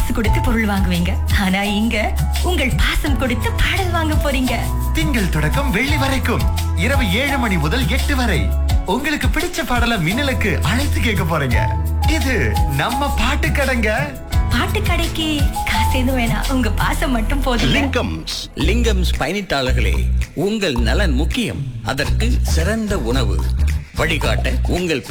காசு கொடுத்து பொருள் வாங்குவீங்க. ஆனா இங்க உங்கள் பாசம் கொடுத்து பாடல் வாங்க போறீங்க. திங்கள் தொடக்கம் வெள்ளி வரைக்கும் இரவு 7 மணி முதல் 8 வரை உங்களுக்கு பிடிச்ச பாடலை மின்னலுக்கு அழைத்து கேட்க போறீங்க. இது நம்ம பாட்டு கடைங்க. பாட்டு கடைக்கு காசு எதுவும் வேணாம், உங்க பாசம் மட்டும் போதும். லிங்கம்ஸ் பயணித்தாளர்களே, உங்கள் நலன் முக்கியம். அதற்கு சிறந்த உணவு வழிகாட்ட உங்கள்